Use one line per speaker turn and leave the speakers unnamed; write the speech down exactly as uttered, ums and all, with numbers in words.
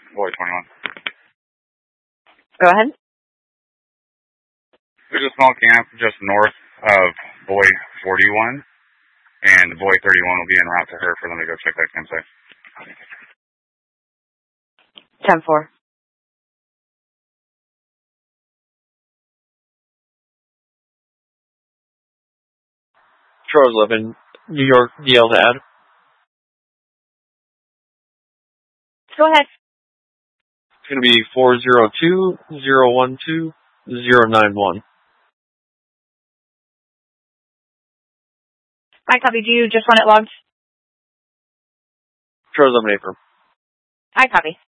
Boy twenty-one.
Go ahead.
There's a small camp just north of Boy forty-one, and Boy thirty-one will be en route to her for them to go check that campsite.
ten four.
Charles eleven, New York, D L to add.
Go ahead.
It's going to be four zero two, zero one two, zero nine one.
I copy. Do you just want it logged?
Charles eleven, April.
I copy.